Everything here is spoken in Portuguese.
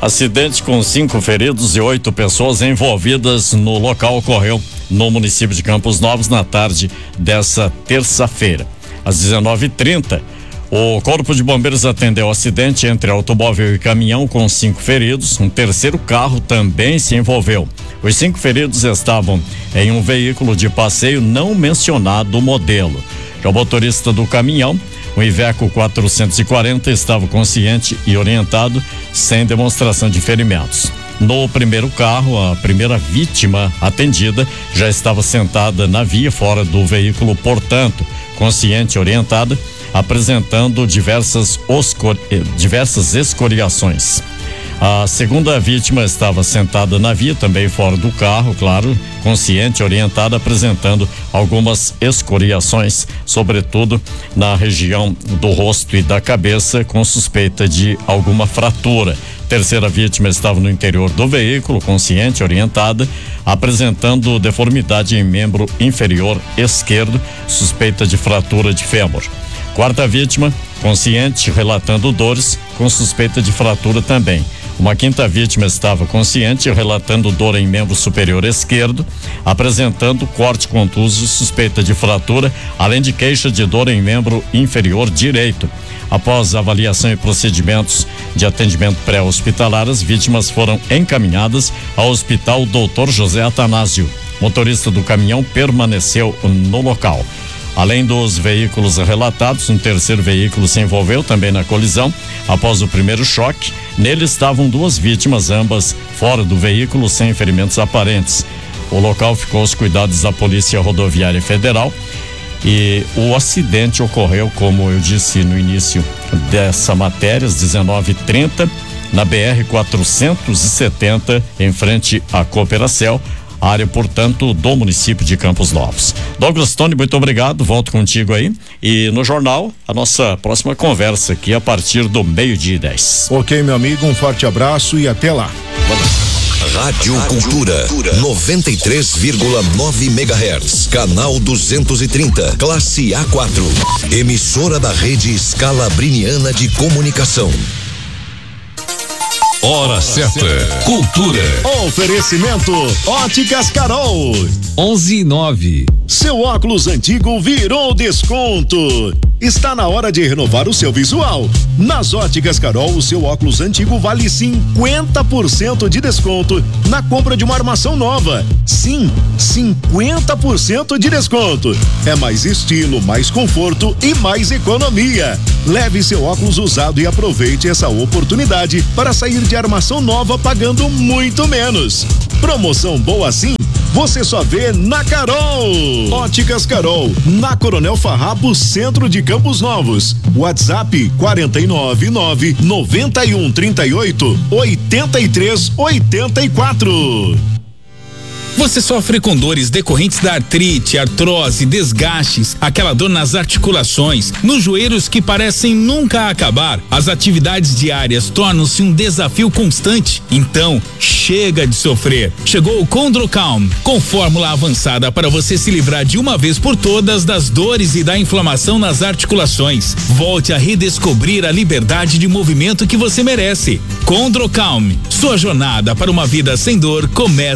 Acidente com 5 feridos e 8 pessoas envolvidas no local ocorreu no município de Campos Novos na tarde dessa terça-feira. Às 19h30, o Corpo de Bombeiros atendeu o acidente entre automóvel e caminhão com 5 feridos. Um terceiro carro também se envolveu. Os 5 feridos estavam em um veículo de passeio não mencionado modelo. Já o motorista do caminhão, o Iveco 440, estava consciente e orientado, sem demonstração de ferimentos. No primeiro carro, a primeira vítima atendida já estava sentada na via fora do veículo, portanto, consciente e orientada, apresentando diversas escoriações. A segunda vítima estava sentada na via, também fora do carro, claro, consciente, orientada, apresentando algumas escoriações, sobretudo na região do rosto e da cabeça, com suspeita de alguma fratura. Terceira vítima estava no interior do veículo, consciente, orientada, apresentando deformidade em membro inferior esquerdo, suspeita de fratura de fêmur. Quarta vítima, consciente, relatando dores, com suspeita de fratura também. Uma quinta vítima estava consciente, relatando dor em membro superior esquerdo, apresentando corte contuso e suspeita de fratura, além de queixa de dor em membro inferior direito. Após avaliação e procedimentos de atendimento pré-hospitalar, as vítimas foram encaminhadas ao Hospital Dr. José Atanásio. Motorista do caminhão permaneceu no local. Além dos veículos relatados, um terceiro veículo se envolveu também na colisão. Após o primeiro choque, nele estavam 2 vítimas, ambas fora do veículo, sem ferimentos aparentes. O local ficou aos cuidados da Polícia Rodoviária Federal e o acidente ocorreu, como eu disse no início dessa matéria, às 19h30, na BR-470, em frente à Cooperacel, área, portanto, do município de Campos Novos. Douglas Tony, muito obrigado, volto contigo aí. E no jornal, a nossa próxima conversa aqui a partir do 12:10. Ok, meu amigo, um forte abraço e até lá. Rádio Cultura 93,9 MHz, canal 230, classe A4, emissora da rede Scalabriniana de Comunicação. Hora certa. Cultura. Oferecimento Óticas Carol. 11:09. Seu óculos antigo virou desconto. Está na hora de renovar o seu visual. Nas Óticas Carol, o seu óculos antigo vale 50% de desconto na compra de uma armação nova. Sim, 50% de desconto. É mais estilo, mais conforto e mais economia. Leve seu óculos usado e aproveite essa oportunidade para sair de armação nova pagando muito menos. Promoção boa assim você só vê na Carol. Óticas Carol, na Coronel Farrapo, centro de Campos Novos. WhatsApp 499-9138-8384. Você sofre com dores decorrentes da artrite, artrose, desgastes, aquela dor nas articulações, nos joelhos que parecem nunca acabar. As atividades diárias tornam-se um desafio constante. Então, chega de sofrer. Chegou o Condrocalm, com fórmula avançada para você se livrar de uma vez por todas das dores e da inflamação nas articulações. Volte a redescobrir a liberdade de movimento que você merece. Condrocalm, sua jornada para uma vida sem dor começa